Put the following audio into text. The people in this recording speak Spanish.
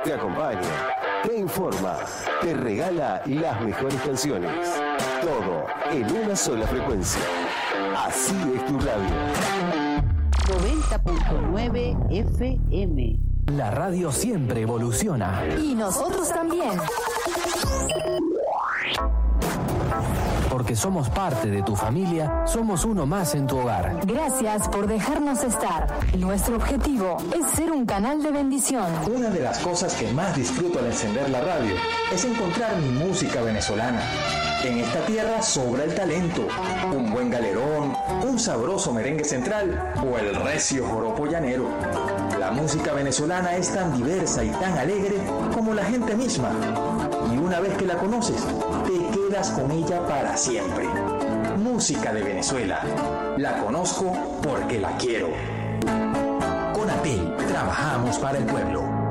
te acompaña, te informa, te regala las mejores canciones. Todo en una sola frecuencia. Así es tu radio. 90.9 FM. La radio siempre evoluciona. Y nosotros también. Porque somos parte de tu familia, somos uno más en tu hogar. Gracias por dejarnos estar. Nuestro objetivo es ser un canal de bendición. Una de las cosas que más disfruto al encender la radio es encontrar mi música venezolana. En esta tierra sobra el talento, un buen galerón, un sabroso merengue central o el recio joropo llanero. La música venezolana es tan diversa y tan alegre como la gente misma. Y una vez que la conoces, te quedas con ella para siempre. Música de Venezuela. La conozco porque la quiero. Con Atel trabajamos para el pueblo.